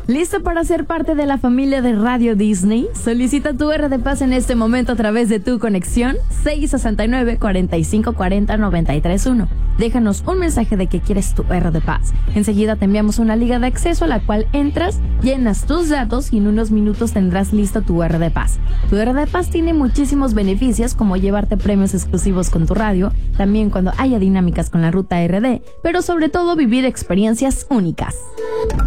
¿Listo para ser parte de la familia de Radio Disney? Solicita tu R de Paz en este momento a través de tu conexión 669-4540-931. Déjanos un mensaje de que quieres tu R de Paz. Enseguida te enviamos una liga de acceso a la cual entras, llenas tus datos y en unos minutos tendrás listo tu R de Paz. Tu R de Paz tiene muchísimos beneficios como llevarte premios exclusivos con tu radio, también cuando haya dinámicas con la ruta RD, pero sobre todo vivir experiencias únicas.